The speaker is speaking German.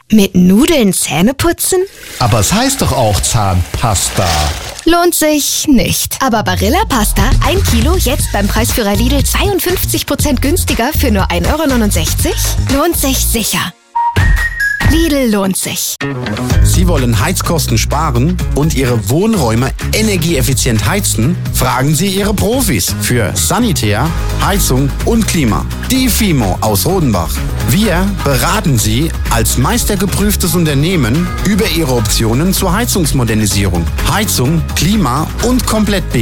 Mit Nudeln Zähne putzen? Aber es heißt doch auch Zahnpasta. Lohnt sich nicht. Aber Barilla Pasta, 1 Kilo, jetzt beim Preisführer Lidl 52% günstiger für nur 1,69 €? Lohnt sich sicher. Lidl lohnt sich. Sie wollen Heizkosten sparen und Ihre Wohnräume energieeffizient heizen? Fragen Sie Ihre Profis für Sanitär, Heizung und Klima. Die FIMO aus Rodenbach. Wir beraten Sie als meistergeprüftes Unternehmen über Ihre Optionen zur Heizungsmodernisierung, Heizung, Klima und Komplett